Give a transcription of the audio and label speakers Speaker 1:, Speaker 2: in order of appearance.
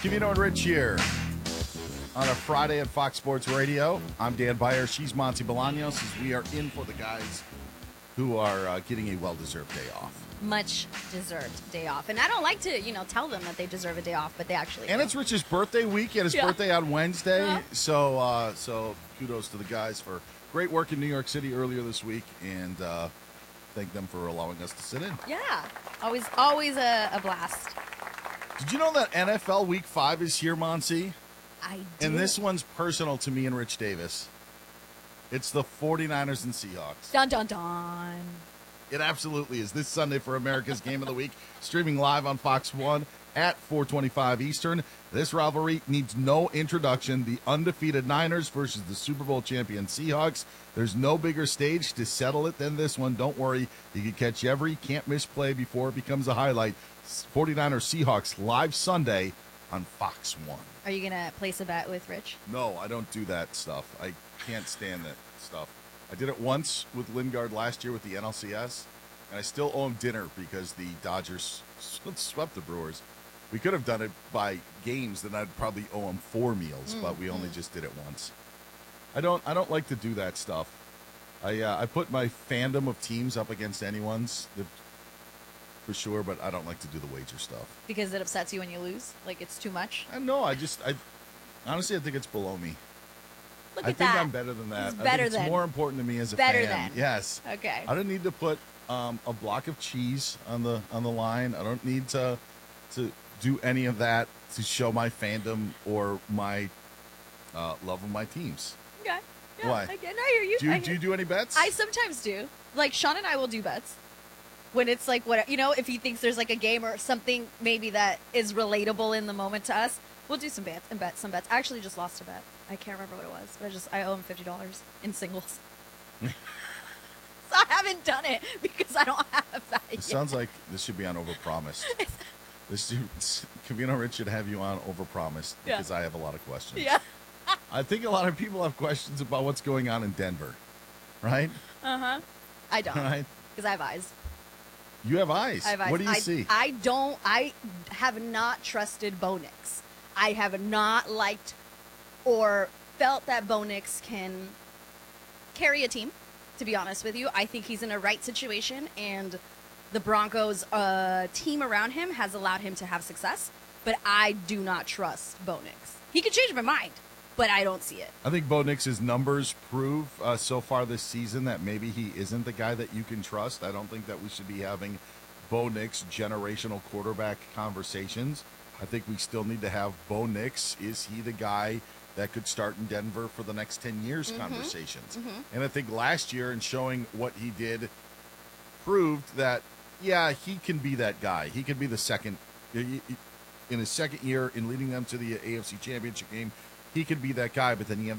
Speaker 1: Covino and Rich here on a Friday at Fox Sports Radio. I'm Dan Beyer. She's Monty Bolaños as we are in for the guys who are getting a well-deserved day off.
Speaker 2: Much deserved day off. And I don't like to, tell them that they deserve a day off, but they actually
Speaker 1: And
Speaker 2: do.
Speaker 1: it's Rich's birthday week. He had his birthday on Wednesday. So kudos to the guys for great work in New York City earlier this week, and thank them for allowing us to sit in.
Speaker 2: Yeah. Always a blast.
Speaker 1: Did you know that NFL Week 5 is here, Monty?
Speaker 2: I did.
Speaker 1: And this one's personal to me and Rich Davis. It's the 49ers and Seahawks.
Speaker 2: Dun, dun, dun.
Speaker 1: It absolutely is. This Sunday for America's Game of the Week, streaming live on Fox 1 at 4:25 Eastern. This rivalry needs no introduction. The undefeated Niners versus the Super Bowl champion Seahawks. There's no bigger stage to settle it than this one. Don't worry. You can catch every can't-miss play before it becomes a highlight. 49ers Seahawks live Sunday on Fox 1.
Speaker 2: Are you going to place a bet with Rich?
Speaker 1: No, I don't do that stuff. I can't stand that stuff. I did it once with Lingard last year with the NLCS, and I still owe him dinner because the Dodgers swept the Brewers. We could have done it by games, then I'd probably owe him 4 meals, but we only just did it once. I don't like to do that stuff. I put my fandom of teams up against anyone's for sure, but I don't like to do the wager stuff.
Speaker 2: Because it upsets you when you lose? Like it's too much?
Speaker 1: No, honestly, I think it's below me.
Speaker 2: Look
Speaker 1: I
Speaker 2: at
Speaker 1: think
Speaker 2: that.
Speaker 1: I'm better than that.
Speaker 2: It's better
Speaker 1: I think
Speaker 2: than.
Speaker 1: it's more important to me as a
Speaker 2: Better
Speaker 1: fan.
Speaker 2: than.
Speaker 1: Yes.
Speaker 2: Okay.
Speaker 1: I don't need to put a block of cheese on the line. I don't need to do any of that to show my fandom or my love of my teams.
Speaker 2: Okay. Yeah,
Speaker 1: Why?
Speaker 2: I hear you.
Speaker 1: Do you do any bets?
Speaker 2: I sometimes do. Like Sean and I will do bets when it's like what if he thinks there's like a game or something maybe that is relatable in the moment to us, we'll do some bets and bet some bets. I actually just lost a bet. I can't remember what it was, but I owe him $50 in singles. So I haven't done it because I don't have that yet.
Speaker 1: It sounds like this should be on Overpromised. Covino Rich should have you on Overpromised because I have a lot of questions.
Speaker 2: Yeah.
Speaker 1: I think a lot of people have questions about what's going on in Denver, right?
Speaker 2: Uh-huh. I don't.
Speaker 1: Right.
Speaker 2: Because I have eyes.
Speaker 1: You have eyes.
Speaker 2: I have eyes.
Speaker 1: What do you see?
Speaker 2: I have not trusted Bo Nix. I have not liked or felt that Bo Nix can carry a team, to be honest with you. I think he's in a right situation, and the Broncos team around him has allowed him to have success, but I do not trust Bo Nix. He could change my mind, but I don't see it.
Speaker 1: I think Bo Nix's numbers prove so far this season that maybe he isn't the guy that you can trust. I don't think that we should be having Bo Nix generational quarterback conversations. I think we still need to have Bo Nix. Is he the guy that could start in Denver for the next 10 years conversations? And I think last year, in showing what he did, proved that, yeah, he can be that guy. He could be the second, in his second year in leading them to the AFC Championship game, he could be that guy, but then he